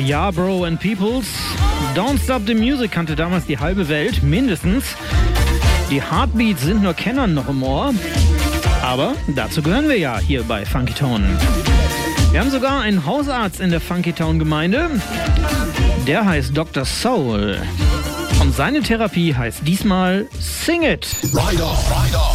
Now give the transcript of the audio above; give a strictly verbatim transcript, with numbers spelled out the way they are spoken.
Yarbrough and Peoples. Don't Stop the Music kannte damals die halbe Welt, mindestens. Die Heartbeats sind nur Kennern noch im Ohr. Aber dazu gehören wir ja hier bei Funky Town. Wir haben sogar einen Hausarzt in der Funky Town Gemeinde. Der heißt Doktor Soul. Und seine Therapie heißt diesmal Sing It. Ride on, ride on.